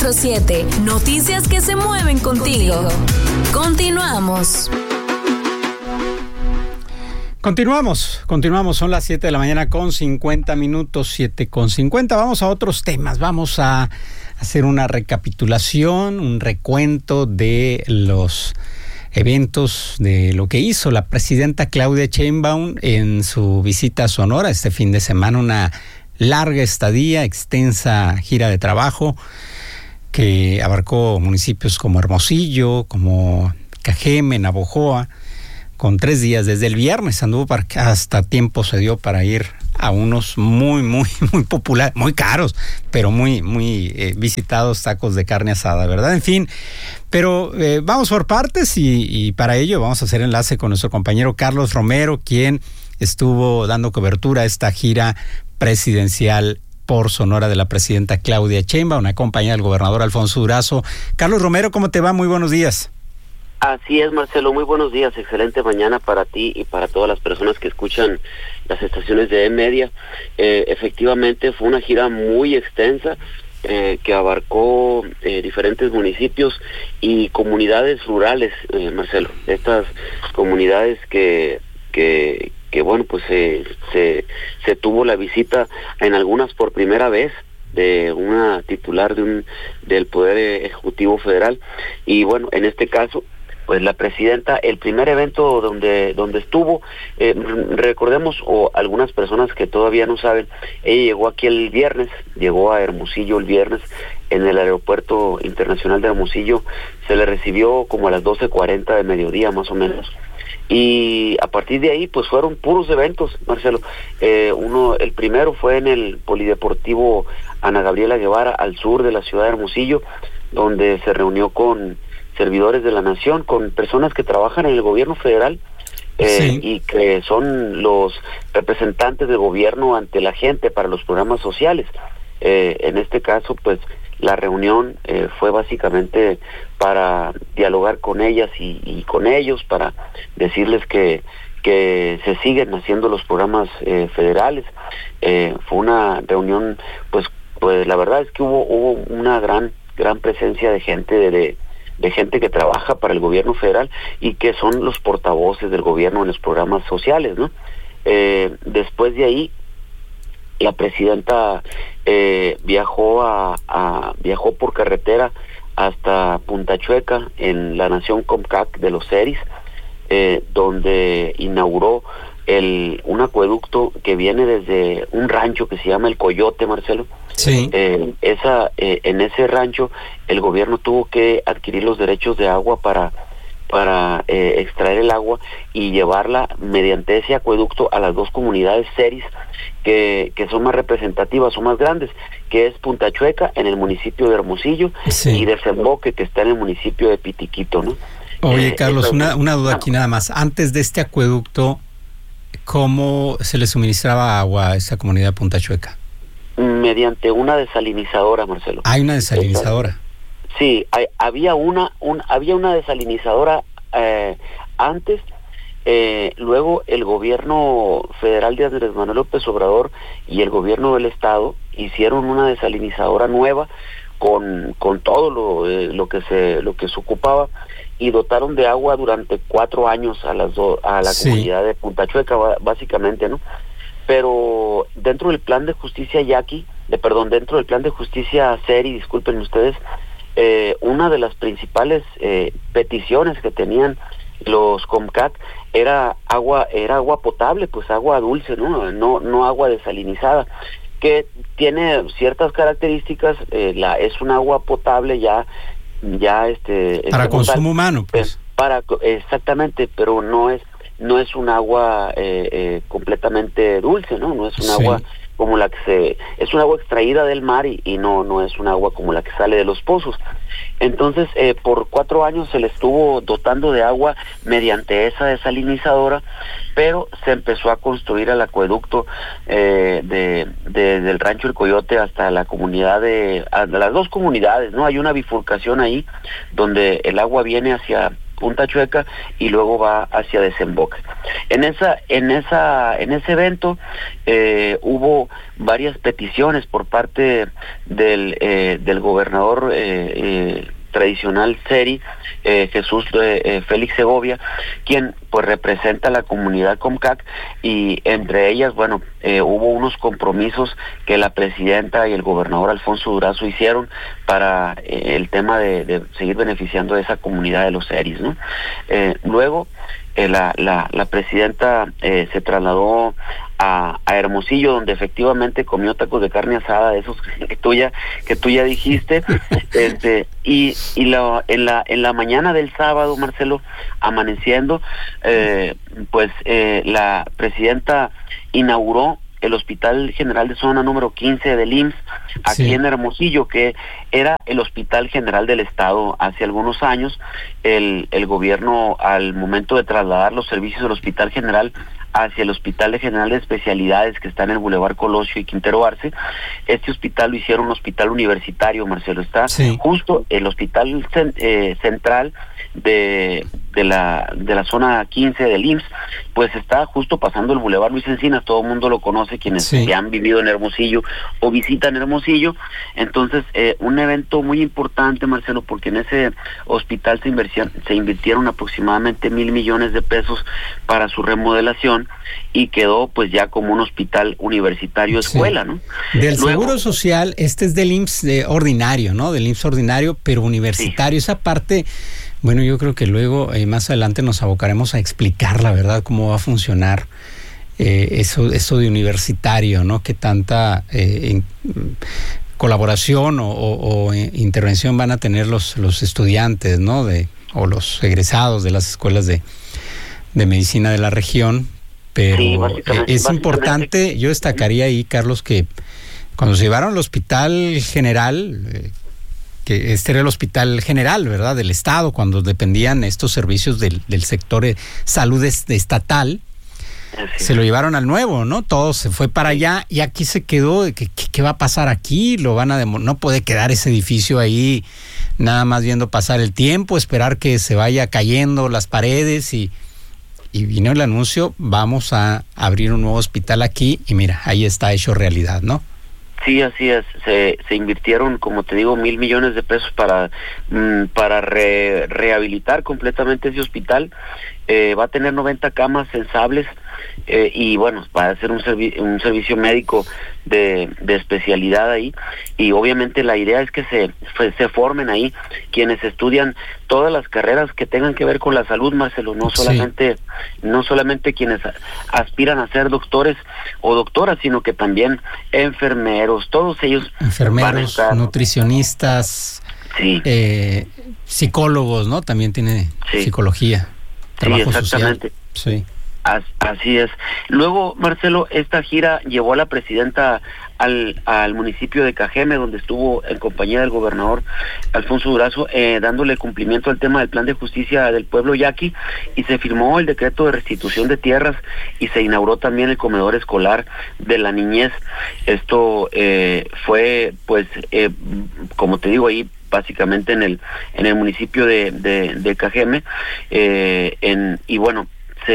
24/7. Noticias que se mueven contigo. Continuamos. Continuamos, son las 7 de la mañana con 50 minutos, 7:50. Vamos a otros temas, vamos a hacer una recapitulación, un recuento de los eventos, de lo que hizo la presidenta Claudia Sheinbaum en su visita a Sonora este fin de semana, una larga estadía, extensa gira de trabajo que abarcó municipios como Hermosillo, como Cajeme, Navojoa, con 3 días. Desde el viernes anduvo hasta tiempo se dio para ir a unos muy populares, muy caros, pero muy visitados tacos de carne asada, ¿verdad? En fin, pero vamos por partes y para ello vamos a hacer enlace con nuestro compañero Carlos Romero, quien estuvo dando cobertura a esta gira presidencial por Sonora de la presidenta Claudia Sheinbaum, acompañada del gobernador Alfonso Durazo. Carlos Romero, ¿cómo te va? Muy buenos días. Así es, Marcelo, muy buenos días, excelente mañana para ti y para todas las personas que escuchan las estaciones de E-Media. Efectivamente fue una gira muy extensa que abarcó diferentes municipios y comunidades rurales, Marcelo. Estas comunidades que bueno, pues se tuvo la visita en algunas por primera vez de una titular del Poder Ejecutivo Federal, y bueno, en este caso pues la presidenta, el primer evento donde estuvo, recordemos, o algunas personas que todavía no saben, ella llegó aquí el viernes, llegó a Hermosillo el viernes, en el aeropuerto internacional de Hermosillo, se le recibió como a las 12:40 de mediodía más o menos, y a partir de ahí pues fueron puros eventos, Marcelo. El primero fue en el Polideportivo Ana Gabriela Guevara, al sur de la ciudad de Hermosillo, donde se reunió con servidores de la nación, con personas que trabajan en el gobierno federal, sí, y que son los representantes del gobierno ante la gente para los programas sociales. En este caso, pues, la reunión fue básicamente para dialogar con ellas y con ellos, para decirles que se siguen haciendo los programas federales. Fue una reunión, pues la verdad es que hubo una gran presencia de gente de gente que trabaja para el gobierno federal y que son los portavoces del gobierno en los programas sociales, ¿no? Después de ahí, la presidenta viajó por carretera hasta Punta Chueca, en la nación Comcac de los Seris, donde inauguró un acueducto que viene desde un rancho que se llama El Coyote, Marcelo. Sí. En ese rancho el gobierno tuvo que adquirir los derechos de agua para extraer el agua y llevarla mediante ese acueducto a las dos comunidades Seris que son más representativas, son más grandes, que es Punta Chueca en el municipio de Hermosillo, sí, y Desemboque, que está en el municipio de Pitiquito, ¿no? Oye, Carlos, una duda aquí nada más. Antes de este acueducto, ¿cómo se le suministraba agua a esa comunidad de Punta Chueca? Mediante una desalinizadora, Marcelo. ¿Hay una desalinizadora? Sí, había una desalinizadora antes. Luego el gobierno federal de Andrés Manuel López Obrador y el gobierno del estado hicieron una desalinizadora nueva con todo lo que se ocupaba, y dotaron de agua durante 4 años a la sí, comunidad de Punta Chueca, básicamente, ¿no? Pero dentro del plan de justicia dentro del plan de justicia Seri, disculpen ustedes, una de las principales peticiones que tenían los Comcac era agua potable, pues agua dulce, no agua desalinizada, que tiene ciertas características. Es un agua potable ya para consumo humano, pues. Exactamente, pero no es un agua completamente dulce, no es un agua como la que es un agua extraída del mar y no es un agua como la que sale de los pozos. Entonces, por 4 años se le estuvo dotando de agua mediante esa desalinizadora, pero se empezó a construir el acueducto del rancho El Coyote hasta la comunidad a las dos comunidades, ¿no? Hay una bifurcación ahí donde el agua viene hacia Punta Chueca y luego va hacia Desemboque. En ese evento hubo varias peticiones por parte del gobernador tradicional Seri, Jesús Félix Segovia, quien pues representa a la comunidad Comcac, y entre ellas, hubo unos compromisos que la presidenta y el gobernador Alfonso Durazo hicieron para el tema de seguir beneficiando a esa comunidad de los Seris, ¿no? Luego la presidenta se trasladó a Hermosillo, donde efectivamente comió tacos de carne asada, de esos que tú ya dijiste, y en la mañana del sábado, Marcelo, amaneciendo, la presidenta inauguró el Hospital General de Zona número 15 del IMSS, aquí en Hermosillo, que era el Hospital General del Estado. Hace algunos años, el gobierno, al momento de trasladar los servicios del Hospital General hacia el Hospital General de Especialidades, que está en el Boulevard Colosio y Quintero Arce, este hospital lo hicieron un hospital universitario, Marcelo. Está justo el hospital central de la zona 15 del IMSS, pues está justo pasando el Boulevard Luis Encinas. Todo el mundo lo conoce, quienes ya han vivido en Hermosillo o visitan Hermosillo. Entonces, un evento muy importante, Marcelo, porque en ese hospital se invirtieron aproximadamente 1,000 millones de pesos para su remodelación, y quedó pues ya como un hospital universitario escuela, ¿no? Del Seguro Social, este es del IMSS ordinario, ¿no? Del IMSS ordinario, pero universitario. Esa parte, bueno, yo creo que luego, más adelante, nos abocaremos a explicar la verdad cómo va a funcionar eso de universitario, ¿no? Qué tanta colaboración o intervención van a tener los estudiantes, ¿no? O los egresados de las escuelas de medicina de la región. Pero es importante, yo destacaría ahí, Carlos, que cuando se llevaron al Hospital General, que este era el Hospital General, ¿verdad?, del Estado, cuando dependían estos servicios del sector salud estatal, se lo llevaron al nuevo, ¿no? Todo se fue para allá, y aquí se quedó. ¿Qué va a pasar aquí? No puede quedar ese edificio ahí nada más viendo pasar el tiempo, esperar que se vaya cayendo las paredes, y vino el anuncio: vamos a abrir un nuevo hospital aquí, y mira, ahí está hecho realidad, ¿no? Sí, así es. Se invirtieron, como te digo, 1,000 millones de pesos para rehabilitar completamente ese hospital. Va a tener 90 camas sensables, y bueno, va a ser un servicio médico de especialidad ahí, y obviamente la idea es que se formen ahí quienes estudian todas las carreras que tengan que ver con la salud, Marcelo, no solamente quienes aspiran a ser doctores o doctoras, sino que también enfermeros, todos ellos, enfermeros, nutricionistas, psicólogos, ¿no? También tiene psicología, trabajo exactamente. Social. Así es. Luego, Marcelo, esta gira llevó a la presidenta al municipio de Cajeme, donde estuvo en compañía del gobernador Alfonso Durazo, dándole cumplimiento al tema del plan de justicia del pueblo yaqui, y se firmó el decreto de restitución de tierras, y se inauguró también el comedor escolar de la niñez. Esto fue, pues, como te digo, ahí básicamente en el municipio de Cajeme, y bueno,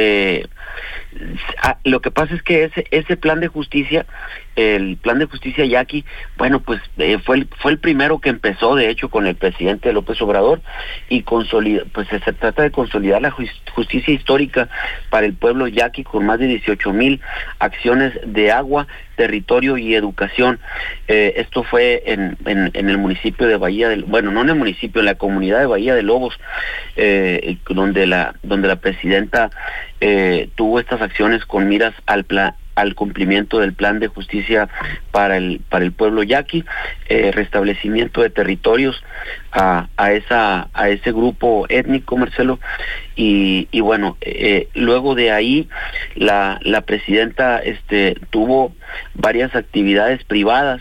lo que pasa es que ese plan de justicia, el plan de justicia yaqui, bueno, pues fue el primero que empezó, de hecho, con el presidente López Obrador, y se trata de consolidar la justicia histórica para el pueblo yaqui, con más de 18,000 acciones de agua, territorio y educación. Esto fue en el municipio de Bahía del, bueno, no en el municipio, en la comunidad de Bahía de Lobos, donde la presidenta tuvo estas acciones con miras al cumplimiento del plan de justicia para el pueblo yaqui, restablecimiento de territorios a ese grupo étnico, Marcelo, y bueno, luego de ahí la presidenta tuvo varias actividades privadas,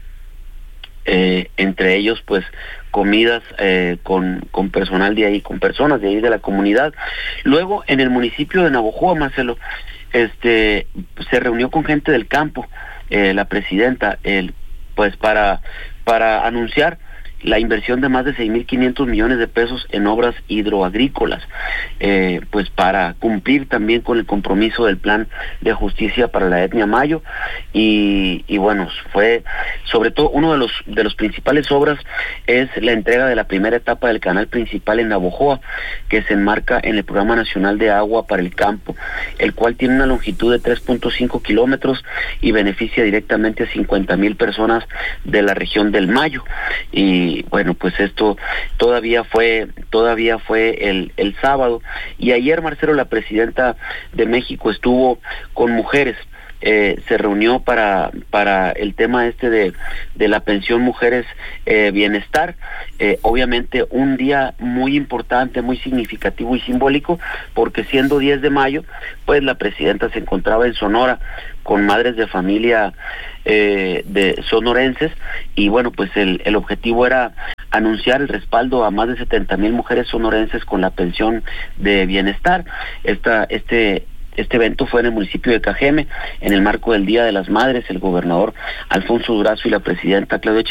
entre ellos pues comidas con personal de ahí, con personas de ahí de la comunidad. Luego en el municipio de Navojoa, Marcelo, se reunió con gente del campo, la presidenta, pues para anunciar la inversión de más de 6.500 millones de pesos en obras hidroagrícolas, pues para cumplir también con el compromiso del plan de justicia para la etnia mayo, y bueno, fue sobre todo uno de los principales obras es la entrega de la primera etapa del canal principal en Navojoa, que se enmarca en el Programa Nacional de Agua para el Campo, el cual tiene una longitud de 3.5 kilómetros y beneficia directamente a 50,000 personas de la región del Mayo. Y bueno, pues esto todavía fue el sábado, y ayer, Marcelo, la presidenta de México estuvo con mujeres. Se reunió para el tema de la pensión Mujeres Bienestar, obviamente un día muy importante, muy significativo y simbólico, porque siendo 10 de mayo, pues la presidenta se encontraba en Sonora con madres de familia de sonorenses, y bueno, pues el objetivo era anunciar el respaldo a más de 70,000 mujeres sonorenses con la pensión de bienestar. Este evento fue en el municipio de Cajeme, en el marco del Día de las Madres. El gobernador Alfonso Durazo y la presidenta Claudia